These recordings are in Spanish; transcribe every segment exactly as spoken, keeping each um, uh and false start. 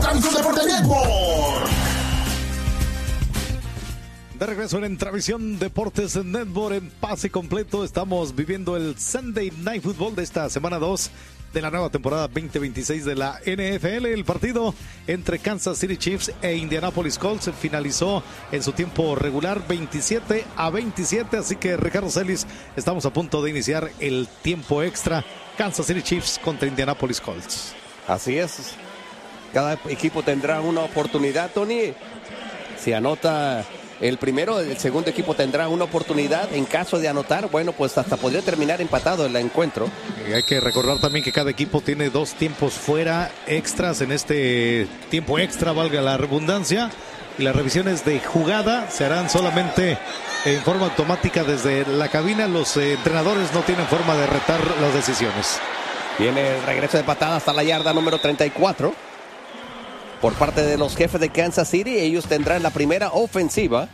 Travisión Deporte Network. De regreso en Travisión Deportes Network en pase completo. Estamos viviendo el Sunday Night Football de esta semana dos de la nueva temporada veinte veintiséis de la N F L. El partido entre Kansas City Chiefs e Indianapolis Colts finalizó en su tiempo regular veintisiete a veintisiete. Así que, Ricardo Celis, estamos a punto de iniciar el tiempo extra. Kansas City Chiefs contra Indianapolis Colts. Así es. Cada equipo tendrá una oportunidad, Tony. Si anota el primero, el segundo equipo tendrá una oportunidad. En caso de anotar, bueno, pues hasta podría terminar empatado el encuentro. Y hay que recordar también que cada equipo tiene dos tiempos fuera extras en este tiempo extra, valga la redundancia. Y las revisiones de jugada se harán solamente en forma automática desde la cabina. Los eh, entrenadores no tienen forma de retar las decisiones. Viene el regreso de patada hasta la yarda número treinta y cuatro. Por parte de los jefes de Kansas City, ellos tendrán la primera ofensiva.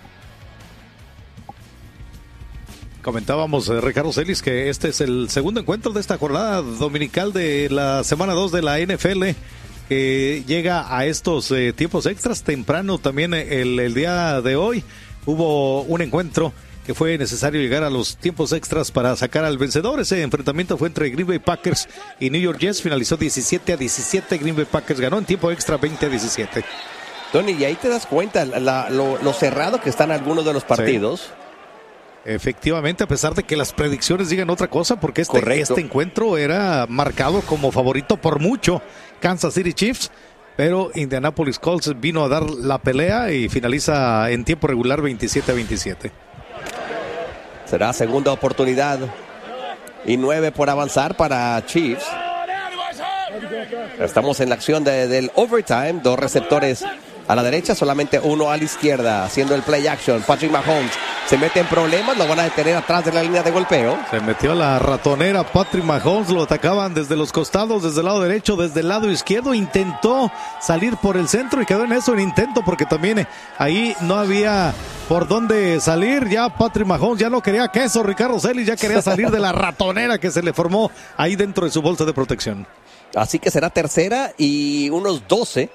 Comentábamos, eh, Ricardo Celis, que este es el segundo encuentro de esta jornada dominical de la semana dos de la N F L, que llega a estos eh, tiempos extras. Temprano también el, el día de hoy hubo un encuentro que fue necesario llegar a los tiempos extras para sacar al vencedor. Ese enfrentamiento fue entre Green Bay Packers y New York Jets. Finalizó diecisiete a diecisiete. Green Bay Packers ganó en tiempo extra veinte a diecisiete. Tony, y ahí te das cuenta la, lo, lo cerrado que están algunos de los partidos. Sí. Efectivamente, a pesar de que las predicciones digan otra cosa, porque este, este encuentro era marcado como favorito por mucho Kansas City Chiefs, pero Indianapolis Colts vino a dar la pelea y finaliza en tiempo regular veintisiete a veintisiete. Será segunda oportunidad y nueve por avanzar para Chiefs. Estamos en la acción de, del overtime. Dos receptores a la derecha, solamente uno a la izquierda, haciendo el play action. Patrick Mahomes se mete en problemas, lo van a detener atrás de la línea de golpeo. Se metió a la ratonera Patrick Mahomes, lo atacaban desde los costados, desde el lado derecho, desde el lado izquierdo. Intentó salir por el centro y quedó en eso, en intento, porque también eh, ahí no había por dónde salir. Ya Patrick Mahomes ya no quería queso, Ricardo Celis, ya quería salir de la ratonera que se le formó ahí dentro de su bolsa de protección. Así que será tercera y unos doce.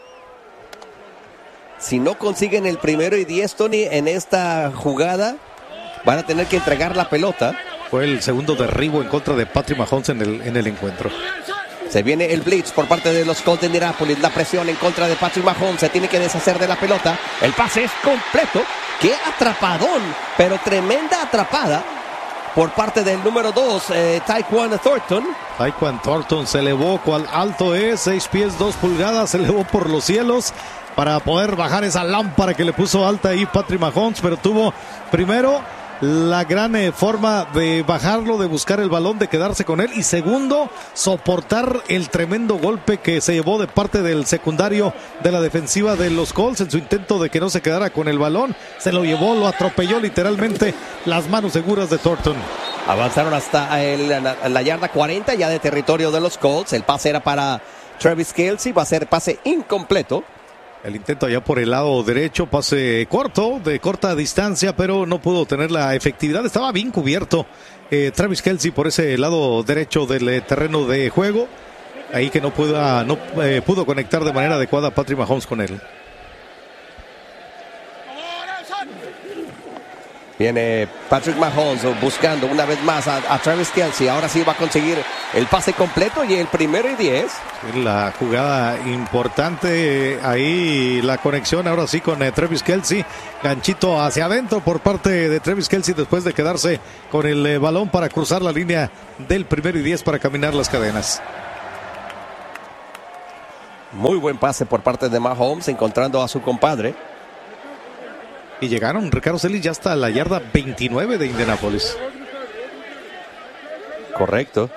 Si no consiguen el primero y diez, Tony, en esta jugada, van a tener que entregar la pelota. Fue el segundo derribo en contra de Patrick Mahomes en el, en el encuentro. Se viene el blitz por parte de los Colts de Indianapolis. La presión en contra de Patrick Mahomes. Se tiene que deshacer de la pelota. El pase es completo. ¡Qué atrapadón! Pero tremenda atrapada por parte del número dos, eh, Tyquan Thornton. Tyquan Thornton se elevó, cual alto es, seis pies, dos pulgadas, se elevó por los cielos para poder bajar esa lámpara que le puso alta ahí Patrick Mahomes, pero tuvo primero la gran eh, forma de bajarlo, de buscar el balón, de quedarse con él, y segundo, soportar el tremendo golpe que se llevó de parte del secundario de la defensiva de los Colts en su intento de que no se quedara con el balón. Se lo llevó, lo atropelló literalmente, las manos seguras de Thornton. Avanzaron hasta el, la, la yarda cuarenta ya de territorio de los Colts. El pase era para Travis Kelce, va a ser pase incompleto. El intento allá por el lado derecho, pase corto, de corta distancia, pero no pudo tener la efectividad. Estaba bien cubierto eh, Travis Kelce por ese lado derecho del eh, terreno de juego. Ahí que no, pudo, no eh, pudo conectar de manera adecuada Patrick Mahomes con él. Viene Patrick Mahomes buscando una vez más a, a Travis Kelce. Ahora sí va a conseguir el pase completo y el primero y diez. La jugada importante ahí, la conexión ahora sí con eh, Travis Kelce. Ganchito hacia adentro por parte de Travis Kelce después de quedarse con el eh, balón para cruzar la línea del primero y diez para caminar las cadenas. Muy buen pase por parte de Mahomes encontrando a su compadre. Y llegaron, Ricardo Celis, ya hasta la yarda veintinueve de Indianapolis. Correcto.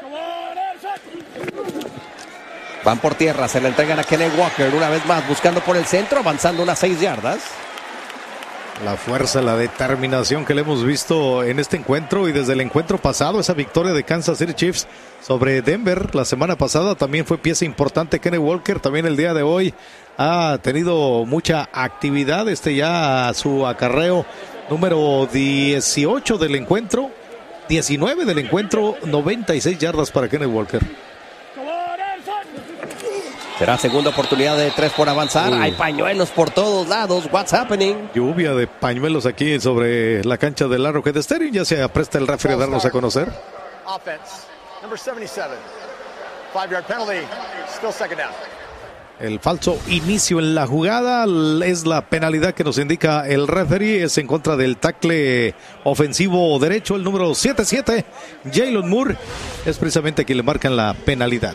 Van por tierra, se le entregan a Kenneth Walker una vez más, buscando por el centro, avanzando unas seis yardas. La fuerza, la determinación que le hemos visto en este encuentro y desde el encuentro pasado, esa victoria de Kansas City Chiefs sobre Denver la semana pasada también fue pieza importante. Kenneth Walker también el día de hoy ha tenido mucha actividad, este ya su acarreo número dieciocho del encuentro, diecinueve del encuentro, noventa y seis yardas para Kenneth Walker. Será segunda oportunidad de tres por avanzar. Uy. Hay pañuelos por todos lados. What's happening? Lluvia de pañuelos aquí sobre la cancha del Arrowhead Stadium. Ya se apresta el referee a darnos a conocer. Offense, number seventy-seven. Five-yard penalty. Still second down. El falso inicio en la jugada es la penalidad que nos indica el referee. Es en contra del tackle ofensivo derecho, el número setenta y siete, Jalen Moore. Es precisamente quien le marcan la penalidad.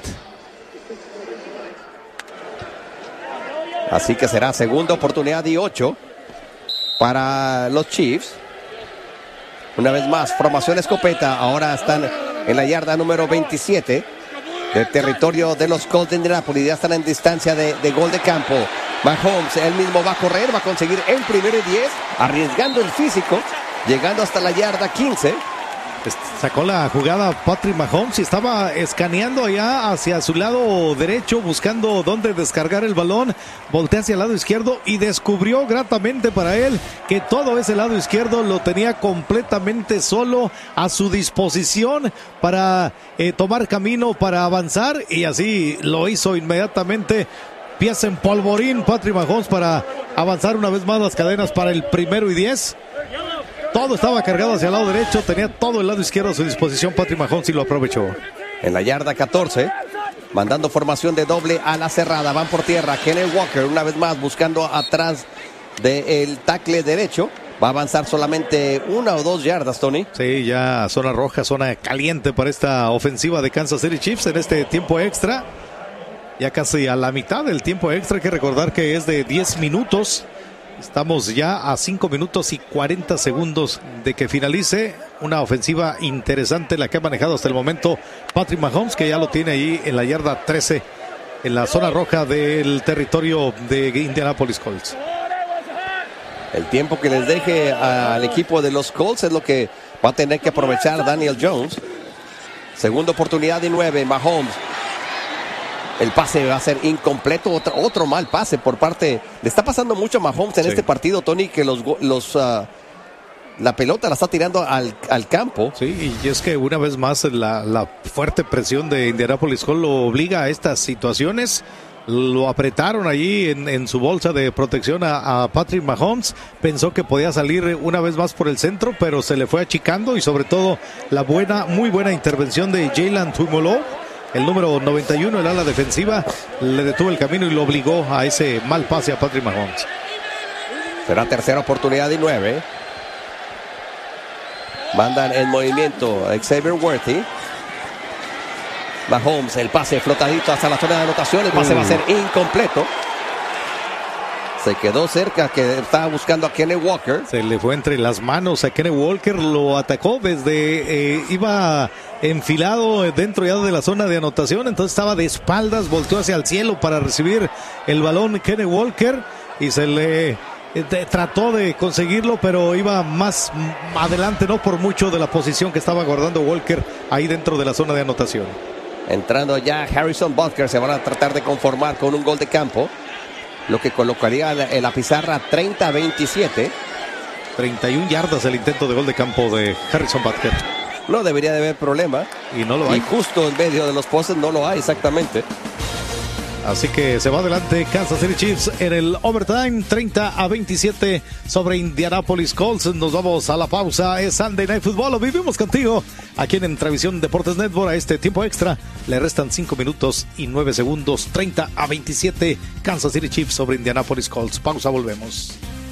Así que será segunda oportunidad y ocho para los Chiefs. Una vez más, formación escopeta. Ahora están en la yarda número veintisiete del territorio de los Colts de Indianapolis. Ya están en distancia de, de gol de campo. Mahomes, él mismo va a correr, va a conseguir el primero y diez, arriesgando el físico, llegando hasta la yarda quince. Sacó la jugada Patrick Mahomes y estaba escaneando allá hacia su lado derecho, buscando dónde descargar el balón. Voltea hacia el lado izquierdo y descubrió gratamente para él que todo ese lado izquierdo lo tenía completamente solo a su disposición para eh, tomar camino, para avanzar, y así lo hizo inmediatamente. Pieza en polvorín Patrick Mahomes para avanzar una vez más las cadenas para el primero y diez. Todo estaba cargado hacia el lado derecho, tenía todo el lado izquierdo a su disposición Patrick Mahomes y lo aprovechó. En la yarda catorce, mandando formación de doble a la cerrada, van por tierra. Kenneth Walker una vez más buscando atrás del tackle derecho. Va a avanzar solamente una o dos yardas, Tony. Sí, ya zona roja, zona caliente para esta ofensiva de Kansas City Chiefs en este tiempo extra. Ya casi a la mitad del tiempo extra, hay que recordar que es de diez minutos. Estamos ya a cinco minutos y cuarenta segundos de que finalice. Una ofensiva interesante la que ha manejado hasta el momento Patrick Mahomes, que ya lo tiene ahí en la yarda trece, en la zona roja del territorio de Indianapolis Colts. El tiempo que les deje al equipo de los Colts es lo que va a tener que aprovechar Daniel Jones. Segunda oportunidad de nueve, Mahomes. El pase va a ser incompleto, otro, otro mal pase por parte... Le está pasando mucho a Mahomes en sí. este partido, Tony, que los, los uh, la pelota la está tirando al, al campo. Sí, y es que una vez más la, la fuerte presión de Indianapolis Colts lo obliga a estas situaciones. Lo apretaron allí en, en su bolsa de protección a, a Patrick Mahomes. Pensó que podía salir una vez más por el centro, pero se le fue achicando, y sobre todo la buena, muy buena intervención de Jalen Tuimoloau. El número noventa y uno, el ala defensiva, le detuvo el camino y lo obligó a ese mal pase a Patrick Mahomes. Será tercera oportunidad y nueve. Mandan en movimiento a Xavier Worthy. Mahomes, el pase flotadito hasta la zona de anotación. El pase uh. va a ser incompleto. Se quedó cerca, que estaba buscando a Kenneth Walker. Se le fue entre las manos a Kenneth Walker, lo atacó desde, eh, iba enfilado dentro ya de la zona de anotación, entonces estaba de espaldas, volteó hacia el cielo para recibir el balón Kenneth Walker y se le eh, de, trató de conseguirlo, pero iba más adelante, no por mucho, de la posición que estaba guardando Walker ahí dentro de la zona de anotación. Entrando ya Harrison Butker, se van a tratar de conformar con un gol de campo, lo que colocaría en la pizarra treinta a veintisiete. treinta y una yardas el intento de gol de campo de Harrison Butker. No debería de haber problema. Y no lo hay. Y justo en medio de los postes no lo hay exactamente. Así que se va adelante Kansas City Chiefs en el overtime, treinta a veintisiete sobre Indianapolis Colts. Nos vamos a la pausa. Es Sunday Night Football. Lo vivimos contigo aquí en Entravisión Deportes Network. A este tiempo extra le restan cinco minutos y nueve segundos. treinta a veintisiete Kansas City Chiefs sobre Indianapolis Colts. Pausa, volvemos.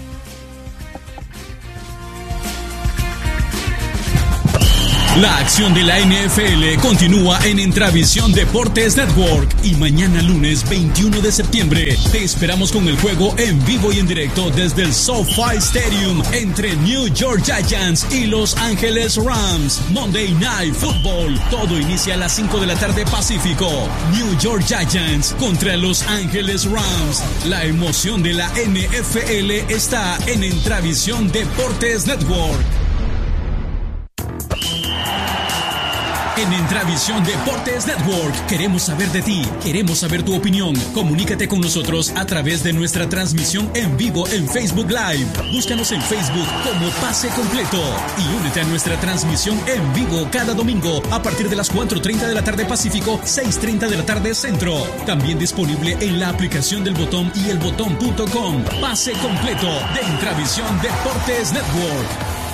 La acción de la N F L continúa en Entravisión Deportes Network y mañana lunes veintiuno de septiembre te esperamos con el juego en vivo y en directo desde el SoFi Stadium entre New York Giants y Los Ángeles Rams. Monday Night Football. Todo inicia a las cinco de la tarde Pacífico. New York Giants contra Los Ángeles Rams. La emoción de la N F L está en Entravisión Deportes Network. En Entravisión Deportes Network queremos saber de ti, queremos saber tu opinión. Comunícate con nosotros a través de nuestra transmisión en vivo en Facebook Live. Búscanos en Facebook como Pase Completo y únete a nuestra transmisión en vivo cada domingo a partir de las cuatro treinta de la tarde Pacífico, seis treinta de la tarde Centro. También disponible en la aplicación del Botón y el botón punto com. Pase Completo de Entravisión Deportes Network.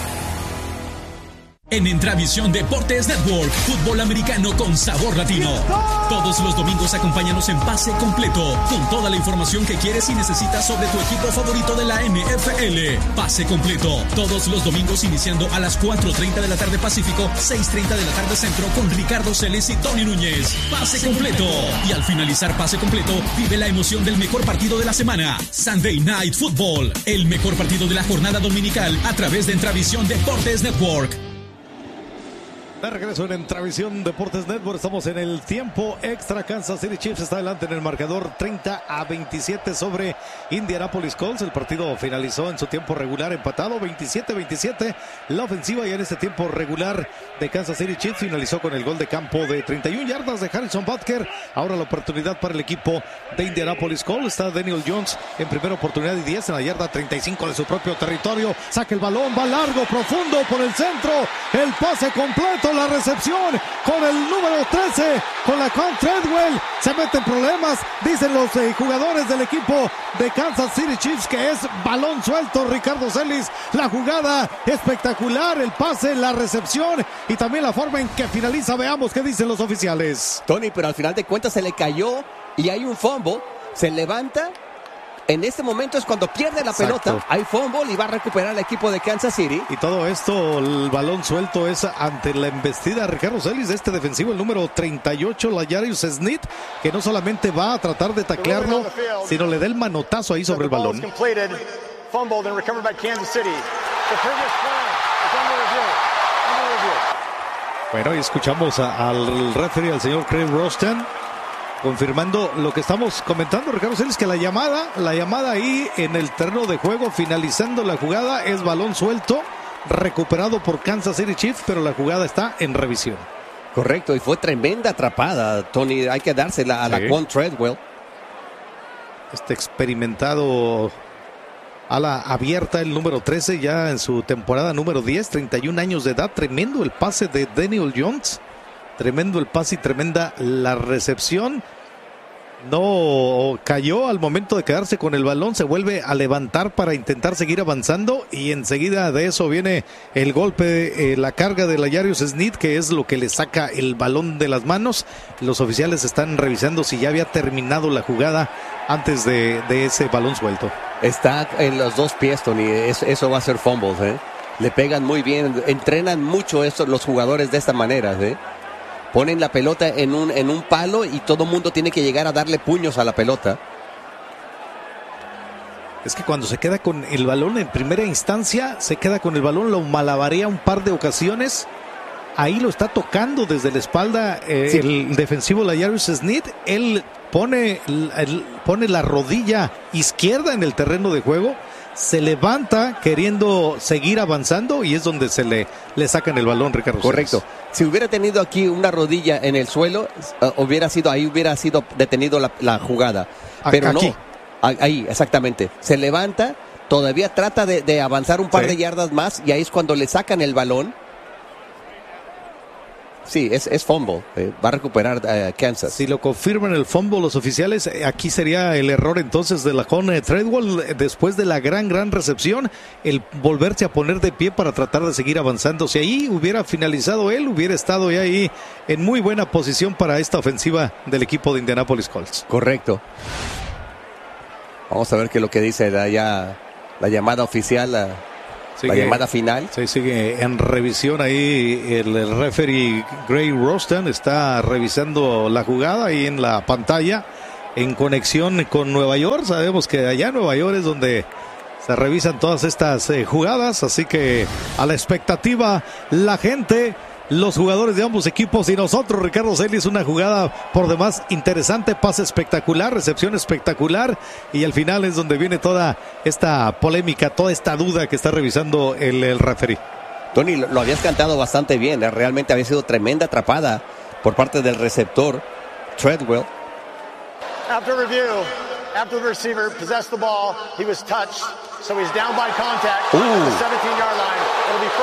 En Entravisión Deportes Network, fútbol americano con sabor latino. Todos los domingos acompáñanos en Pase Completo, con toda la información que quieres y necesitas sobre tu equipo favorito de la N F L. Pase Completo, todos los domingos iniciando a las cuatro treinta de la tarde Pacífico, seis treinta de la tarde Centro, con Ricardo Celis y Tony Núñez. Pase Completo. Y al finalizar Pase Completo, vive la emoción del mejor partido de la semana. Sunday Night Football, el mejor partido de la jornada dominical a través de Entravisión Deportes Network. De regreso en Entravisión Deportes Network, estamos en el tiempo extra. Kansas City Chiefs está adelante en el marcador treinta a veintisiete sobre Indianapolis Colts. El partido finalizó en su tiempo regular empatado veintisiete a veintisiete. La ofensiva ya en este tiempo regular de Kansas City Chiefs finalizó con el gol de campo de treinta y una yardas de Harrison Butker. Ahora la oportunidad para el equipo de Indianapolis Colts. Está Daniel Jones en primera oportunidad y diez en la yarda treinta y cinco de su propio territorio. Saca el balón, va largo, profundo por el centro. El pase completo. La recepción con el número trece, con la Con Treadwell. Se meten problemas, dicen los eh, jugadores del equipo de Kansas City Chiefs, que es balón suelto. Ricardo Celis, la jugada espectacular, el pase, la recepción y también la forma en que finaliza. Veamos qué dicen los oficiales. Tony, pero al final de cuentas se le cayó y hay un fumble. Se levanta. En este momento es cuando pierde la Exacto. pelota. Hay fumble y va a recuperar el equipo de Kansas City. Y todo esto, el balón suelto es ante la embestida Ricardo Celis de este defensivo, el número treinta y ocho, L'Jarius Sneed, que no solamente va a tratar de taclearlo, sino le da el manotazo ahí sobre el balón. Bueno, y escuchamos a, al referee, al señor Craig Rostan, confirmando lo que estamos comentando, Ricardo Celis, que la llamada, la llamada ahí en el terreno de juego, finalizando la jugada, es balón suelto, recuperado por Kansas City Chiefs, pero la jugada está en revisión. Correcto, y fue tremenda atrapada, Tony, hay que dársela a Sí. la Quan Treadwell. Este experimentado ala abierta, el número trece, ya en su temporada número diez, treinta y un años de edad. Tremendo el pase de Daniel Jones. Tremendo el pase y tremenda la recepción. No cayó al momento de quedarse con el balón, se vuelve a levantar para intentar seguir avanzando y enseguida de eso viene el golpe, eh, la carga de L'Jarius Sneed, que es lo que le saca el balón de las manos. Los oficiales están revisando si ya había terminado la jugada antes de, de ese balón suelto. Está en los dos pies, Tony, eso, eso va a ser fumbles, ¿eh? Le pegan muy bien, entrenan mucho estos, los jugadores de esta manera, ¿eh? Ponen la pelota en un, en un palo y todo el mundo tiene que llegar a darle puños a la pelota. Es que cuando se queda con el balón en primera instancia, se queda con el balón, lo malabarea un par de ocasiones. Ahí lo está tocando desde la espalda eh, Sí. el defensivo L'Jarius Sneed. Él pone, el, pone la rodilla izquierda en el terreno de juego. Se levanta queriendo seguir avanzando y es donde se le, le sacan el balón, Ricardo. Correcto. Celis. Si hubiera tenido aquí una rodilla en el suelo, uh, hubiera sido ahí hubiera sido detenido la, la jugada. Pero Aquí. no. A- Ahí, exactamente. Se levanta, todavía trata de, de avanzar un par Sí. de yardas más y ahí es cuando le sacan el balón. Sí, es, es fumble. Eh, va a recuperar uh, Kansas. Si lo confirman el fumble los oficiales, eh, aquí sería el error entonces de la Con Treadwell eh, después de la gran, gran recepción, el volverse a poner de pie para tratar de seguir avanzando. Si ahí hubiera finalizado él, hubiera estado ya ahí en muy buena posición para esta ofensiva del equipo de Indianapolis Colts. Correcto. Vamos a ver qué es lo que dice la, ya, la llamada oficial, la, la llamada final. Sí, sigue en revisión ahí el, el referee Gray Rostan está revisando la jugada ahí en la pantalla en conexión con Nueva York. Sabemos que allá en Nueva York es donde se revisan todas estas eh, jugadas, así que a la expectativa la gente, los jugadores de ambos equipos y nosotros, Ricardo Celis, una jugada por demás interesante, pase espectacular, recepción espectacular y al final es donde viene toda esta polémica, toda esta duda que está revisando el, el referee. Tony, lo, lo habías cantado bastante bien. ¿eh? Realmente había sido tremenda atrapada por parte del receptor Treadwell. After review, after the receiver possessed the ball, he was touched, so he's down by contact Ooh. at the seventeen-yard line. It'll be